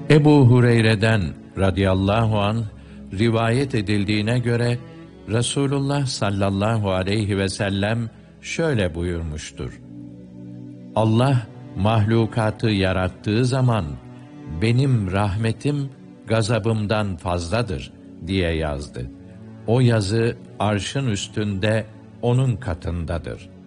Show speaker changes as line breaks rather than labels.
Ebu Hureyre'den radıyallahu anh rivayet edildiğine göre Resulullah sallallahu aleyhi ve sellem şöyle buyurmuştur: Allah mahlukatı yarattığı zaman benim rahmetim gazabımdan fazladır diye yazdı. O yazı arşın üstünde onun katındadır.